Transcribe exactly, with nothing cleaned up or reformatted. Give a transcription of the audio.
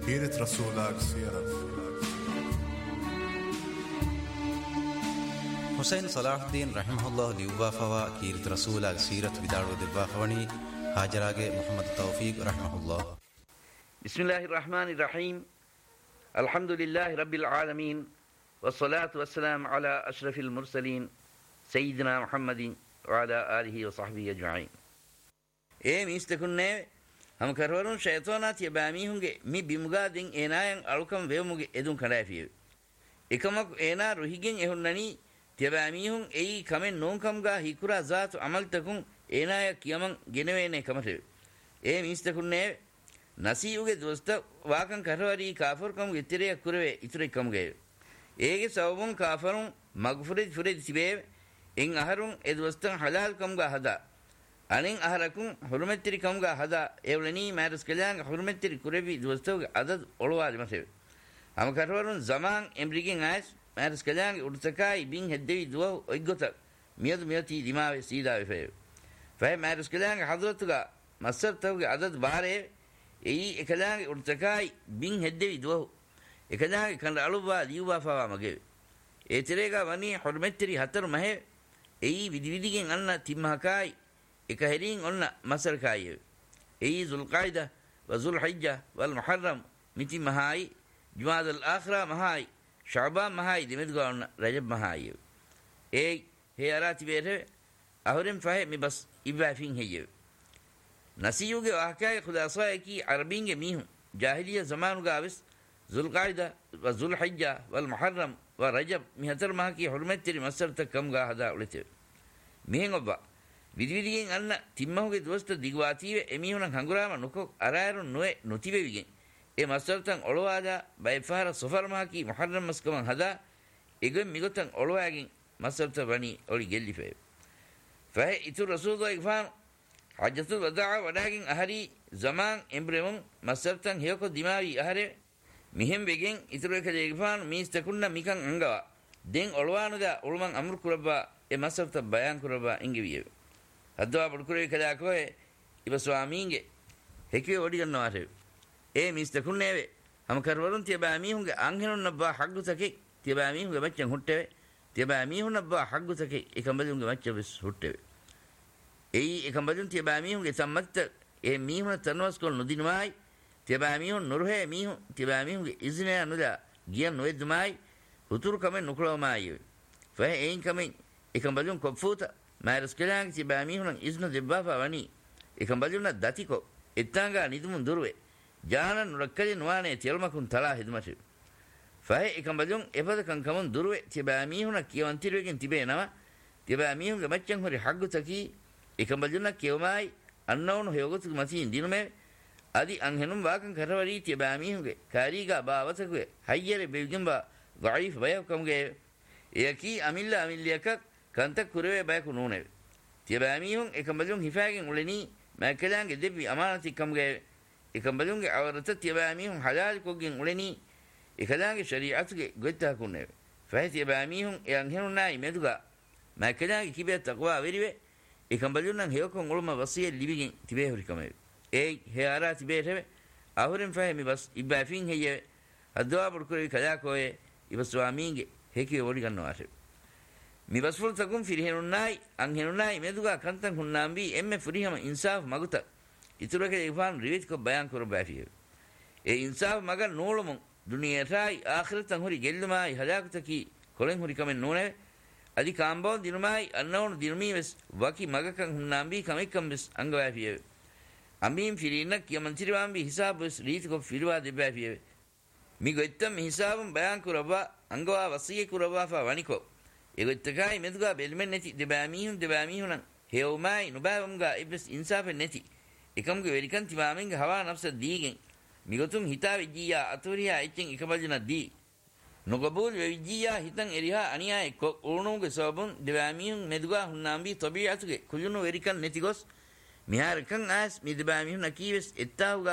كيرت رسولك سيرة حسين صلاح الدين رحمه الله ليوبا فوا كيرت رسولك سيرة بدار ودبا فوني هاجراغ محمد توفيق رحمه الله. بسم الله الرحمن الرحيم. الحمد لله رب العالمين والصلاة والسلام على أشرف المرسلين سيدنا محمد وعلى آله وصحبه أجمعين. اے میستکنے ہم کرورون شیطانات یبامی ہونگے می بیمگا دین اینایان الکم ویموگے ادون کھڑافیو එකමක් ඒනා රුහිගෙන් එහුන්නනි තියබාමි හුන් එයි කමෙන් නෝන්කම්ගා හිකුරා ذات අමල්තකුන් ඒනාය කියමන් ගෙනවේනේ කමත ඒ මිස්තකුන්නේ නසීඋගේ දොස්ත වාකන් කරවරි කාෆර්කම් ඉතිරිය කුරවේ ඉතිරිකම්ගේ ඒගේ සවබුන් කාෆරුන් මග්ෆුරිත් ෆුරිත් සිබේ එන් අහරුන් ඒ දොස්තන් හලාල් කම්ගා හදා අනින් අහරකුන් හුරුමෙත්තිරි කම්ගා හදා එවලනි මෑරස් කලයන් හුරුමෙත්තිරි කුරවි දොස්තගේ අදත් ඔලවාලි මතේ हम करवरुन जमान एम्ब्रिगिंग आयस मैरस कजांग उड़सकाई बिंग हेद्देवी दुआ ओइगोता मियद मियती दिमावे सीधा वे फे मैरस कजांग हजरतगा मसर तवगे अदद बारे एई एकजांग उड़सकाई बिंग हेद्देवी दुआ एकजांग कंड अलुबा लियुबा फावा मगे एतरेगा वनी हुरमेत्तरी हतर महे एई विदिविदिගෙන් අන්න තිම්මහකයි එක හෙරින් ඔන්න මසර්කයි එයි සුල්කායිදා වසුල් හිජ්ජා වල් මුහර්රම් මිති මහයි جماد الآخرة مهاي شعبان مهاي دمت قولنا رجب مهاي اي هي أراتي بيته أهرم فهم بس إبا فين هي نسيوغي وحكاية خدا صايكي عربين ميهم جاهلية زمان قابس ذو القاعدة وذو الحجة والمحرم ورجب مهتر مهكي حرمتري مسرتك كم قاهدا ولته ميهن أبا විදිවිදිගෙන් අන්න තිම්මහුගේ දොස්ත දිගවාතීව එමිහුණන් හංගුරාම නොකොක් අරායරුන් නොවේ නොතිවෙවිගෙන් ඒ මස්තරතන් ඔලවාදා බයිෆාර සොෆර්මාකි මුහර්රම් මස්කමන් හදා එගොන් මිගොතන් ඔලවාගෙන් මස්තරත වනි ඔලි ගෙල්ලිෆේ ෆහ ඉතු රසූලුල්ලාහි ෆාන් හජ්ජතුල් වදාඅ වඩාගෙන් අහරි සමාන් එම්බ්‍රෙමුන් මස්තරතන් හේකො දිමාවි අහරේ මිහෙම් වෙගෙන් ඉතුරු එක දෙගෆාන් මිස්තකුන්න මිකන් අංගවා දෙන් ඔලවානදා ඔලුමන් අම්රු කුරබා ඒ මස්තරත බයන් කුරබා ඉංගවිය අදවා පුරුකරේ කදා කොේ ඉබ ස්වාමීන්ගේ හෙකිය ඔඩි ගන්නවාට ඒ මිස්තකුන්නේවේ हम करवरुन තියබාමි හුන්ගේ අංහෙනුන් නබ්බා හග්ගු තකේ තියබාමි හුන්ගේ මච්චන් හුට්ටේ තියබාමි හුන් නබ්බා හග්ගු තකේ එකඹදුන්ගේ මච්ච විස් හුට්ටේ එයි එකඹදුන් තියබාමි හුන්ගේ සම්මත්ත ඒ මීහුන තනවස් කොල් නොදිනමයි තියබාමි හුන් නුරහේ මීහු තියබාමි හුන්ගේ ඉස්නේ අනුදා ගියන් නොෙද්දමයි උතුරු කමෙන් නුකලවමයි ෆහ එයින් කමෙන් එකඹදුන් කොෆූත මෑරස් කලං තියබාමි හුන් ඉස්න දෙබ්බා වනි එකඹදුන් දතිකෝ එත්තාංගා නිදුමුන් දුරුවේ ජානන් රක්කලි නවානේ තියල්මකුන් තලා හිදමට ෆයි එකම් බදුන් එපදකම් කමුන් දුරුවේ තිබෑමී හුන කියවන්තිරුවකින් තිබේනවා තිබෑමී හුන්ගේ මච්චන් හොරි හග්ගු තකි එකම් බදුන කියවමයි අන්නවුණු හයෝගතුක මතින් දිනුමේ අදි අංහෙනුම් වාකන් කරවරී තිබෑමී හුන්ගේ කාරීගා බාවතකුවේ හයියරේ බෙවිගම්බා දයිෆ් බයකම්ගේ යකි අමිල්ලා අමිල්ලියක කන්තක් කුරවේ බයකු නෝනේ තිබෑමී හුන් එකම් බදුන් හිෆාගෙන් උලෙනී මැකලංගේ දෙවි අමානතිකම්ගේ එකඹදුන්ගේ අවරත තියබාමීහුන් හලාල් කොග්ගෙන් උලෙනී එකදාගේ ශරීඅතුගේ ගොත්තකුනේ ෆයි තියබාමීහුන් එයන් හෙනුනායි මෙදුගා මැකදාගේ කිබේ තක්වා වෙරිවේ එකඹදුන්නම් හේකොන් උලම වසිය ලිබිගෙන් තිබේ හොරිකමේ ඒ හේ ආරා තිබේ රෙවේ අහුරෙන් ෆයි මිබස් ඉබ්බාෆින් හෙය අදවා පුරුකරි කදා කොයේ ඉබස්වාමීන්ගේ හෙකේ වොඩි ගන්නවාට මිබස් ෆුල් තකුම් ෆිරිහෙනුනායි අන් හෙනුනායි මෙදුගා කන්තන් හුන්නාම්බි එම්මේ ෆුරිහම ඉන්සාෆ් මගුත ඉතුරු එක ඉෆාන් රිවිත් කො බයන් කර බැෆිය ඒ ඉන්සාෆ් මග නෝලමු දුනියටයි ආඛිරතන් හොරි ගෙල්ලමයි හදාකතකි කොලෙන් හොරි කමෙන් නෝනේ අදි කාම්බෝන් දිනුමයි අන්නවුණු දිනුමි වෙස් වකි මගකන් හුන්නාම්බි කමෙක්කම් වෙස් අංග බැෆිය අමීම් ෆිරිනක් යමන්තිරිවාම්බි හිසාබ් වෙස් රීති කො ෆිරවා දෙබැෆිය මිගොත්තම් හිසාබම් බයන් කරවා අංගවා වසිය කරවා ෆා වනිකෝ ඒගොත්තකයි මෙදුගා බෙල්මෙන් නැති දෙබෑමීහුන් දෙබෑමීහුන් හේවමයි නුබෑවම්ගා ඉබ්ස් ඉන්සාෆ් නැති එකම්ගේ වෙරිකන් තිවාමෙන්ගේ හවා නෆ්ස දීගෙන් මිගතුන් හිතා විජ්ජියා අතුරියා එච්චෙන් එකබදින දී නොගබූල් වෙවිජ්ජියා හිතන් එරිහා අනියා එක්ක උරුණුගේ සබුන් දෙවාමියුන් මෙදුගා හුන්නාම්බි තබියතුගේ කුළුණු වෙරිකන් නැති ගොස් මිහාරකන් ආස් මිදබාමියුන් නකීවස් එත්තාවුගා